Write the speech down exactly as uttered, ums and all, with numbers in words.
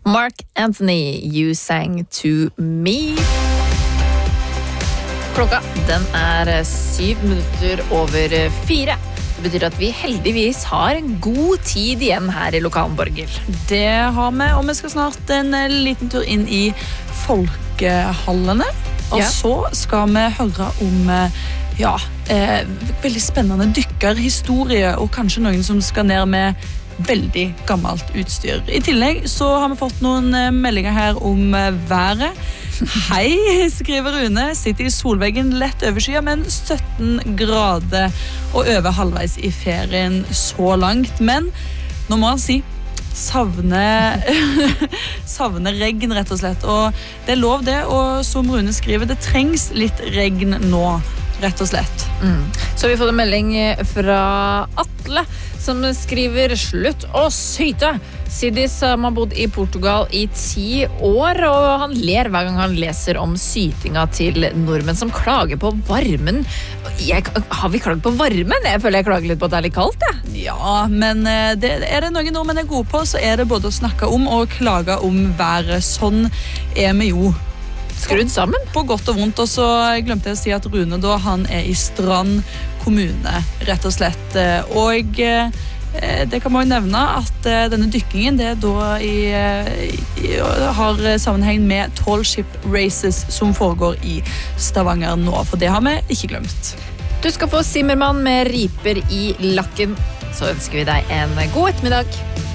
Mark Anthony, You Sang To Me. Klokka, den er syv minutter over fire. Det betyr at vi heldigvis har en god tid igjen her i lokalen, Borghild. Det har vi, og vi skal snart en liten tur inn i folkehallene. Og Ja. så skal vi høre om ja, eh, veldig spennende dykkerhistorie, og kanskje noen som skal ned med veldig gammelt utstyr. I tillegg så har vi fått noen eh, meldinger her om eh, været. Hei, skriver Rune. Sitter i solveggen lett overskyet, men sytten grader og over halvveis i ferien så langt. Men nå må han si savne, savne regn, rett og slett. Og det er lov det, og som Rune skriver, det trengs litt regn nå, rett og slett. Mm. Så har vi fått en melding fra Atle, som skriver slutt å syte. Sidis har bodd i Portugal i ti år, og han ler hver gang han leser om sytinga til nordmenn som klager på varmen. Jeg, har vi klaget på varmen? Jeg føler jeg klager litt på at det er litt kaldt, jeg. Ja, men eh, det, er det noe nordmenn er gode på, så er det både å snakke om og klage om været. Sånn er vi jo. Skrudd sammen? På godt og vondt, og så glemte jeg å si at Rune da, han er i Strand kommune, rett og slett. Og eh, det kan man jo nevne at eh, denne dykkingen, det er da i, i, har sammenheng med Tall Ship Races som foregår i Stavanger nå, for det har vi ikke glemt. Du skal få Simmermann med riper i lakken. Så ønsker vi deg en god ettermiddag.